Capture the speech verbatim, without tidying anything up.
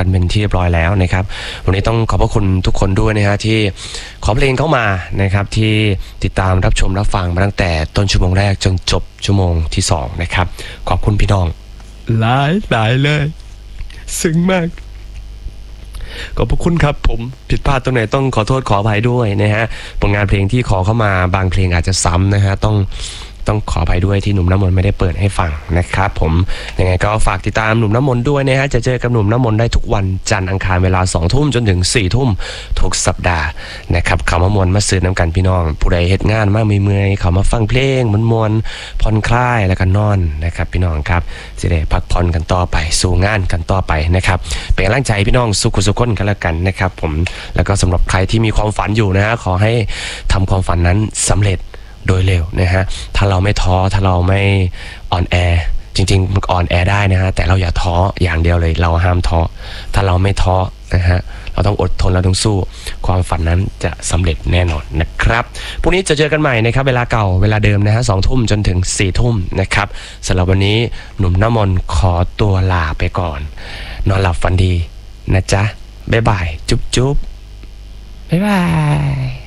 กันเป็นที่เรียบร้อยแล้วนะครับวันนี้ต้องขอบพระคุณทุกคนด้วยนะฮะที่ขอเพลงเข้ามานะครับที่ติดตามรับชมรับฟังมาตั้งแต่ต้นชั่วโมงแรกจนจบชั่วโมงที่สองนะครับขอบคุณพี่น้องหลายหลายเลยซึ้งมากขอบพระคุณครับผมผิดพลาดตรงไหนต้องขอโทษขออภัยด้วยนะฮะผลงานเพลงที่ขอเข้ามาบางเพลงอาจจะซ้ำนะฮะต้องต้องขออภัยด้วยที่หนุ่มน้ำมนต์ไม่ได้เปิดให้ฟังนะครับผมยังไงก็ฝากติดตามหนุ่มน้ำมนต์ด้วยนะฮะจะเจอกับหนุ่มน้ำมนต์ได้ทุกวันจันทร์อังคารเวลาสองทุ่มจนถึงสี่ทุ่มทุกสัปดาห์นะครับเขามามวนมาซื้อน้ำกันพี่น้องผู้ใดเฮ็ดงานมากมีเมื่อยเขามาฟังเพลงมันมวนผ่อนคลายแล้วก็นอนนะครับพี่น้องครับจะได้พักผ่อนกันต่อไปสู่งานกันต่อไปนะครับเป็นกำลังใจพี่น้องสุขสุขคนกันแล้วกันนะครับผมแล้วก็สำหรับใครที่มีความฝันอยู่นะฮะขอให้ทำความฝันนั้นสำเร็จโดยเร็วนะฮะถ้าเราไม่ท้อถ้าเราไม่อ่อนแอจริงๆมันอ่อนแอได้นะฮะแต่เราอย่าท้ออย่างเดียวเลยเราห้ามท้อถ้าเราไม่ท้อนะฮะเราต้องอดทนเราต้องสู้ความฝันนั้นจะสำเร็จแน่นอนนะครับพรุ่งนี้จะเจอกันใหม่นะครับเวลาเก่าเวลาเดิมนะฮะสองทุ่มจนถึงสี่ทุ่มนะครับสำหรับวันนี้หนุ่มน้ำมนต์ขอตัวลาไปก่อนนอนหลับฝันดีนะจ๊ะบ๊ายบายจุ๊บจุ๊บบ๊ายบาย